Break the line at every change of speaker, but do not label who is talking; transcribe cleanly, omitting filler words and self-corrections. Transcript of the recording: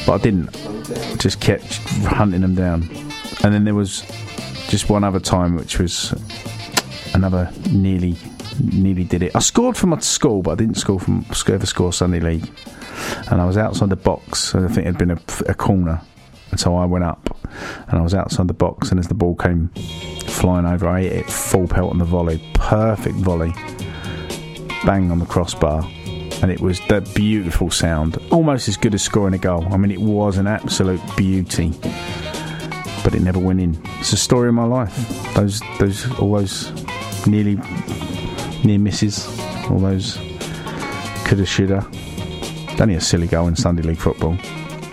but I didn't. Just kept hunting them down. And then there was just one other time, which was another nearly did it. I scored for my school, but I didn't ever score Sunday League. And I was outside the box, and I think it had been a corner. And so I went up, and I was outside the box, and as the ball came flying over, I hit it full pelt on the volley. Perfect volley. Bang on the crossbar. And it was that beautiful sound. Almost as good as scoring a goal. I mean, it was an absolute beauty. But it never went in. It's the story of my life. All those near misses, all those coulda, shoulda. Only a silly goal in Sunday League football.